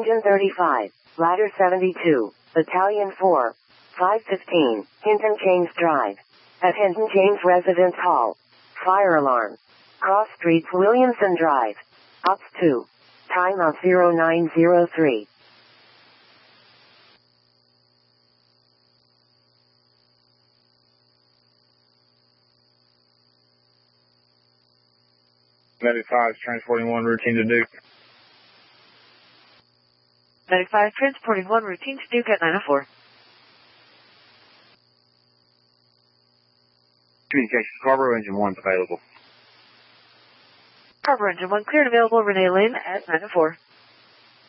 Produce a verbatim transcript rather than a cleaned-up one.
Engine thirty-five, Ladder seventy-two, Battalion four, five fifteen, Hinton James Drive. At Hinton James Residence Hall. Fire alarm. Cross Streets, Williamson Drive. Ops two. Time of zero nine zero three. ninety-five, transporting one, routine to Duke. ninety-five, transporting one, routine to Duke at nine oh four. Communication, Cargo Engine one available. Cargo Engine one cleared, available, Renee Lane at nine oh four.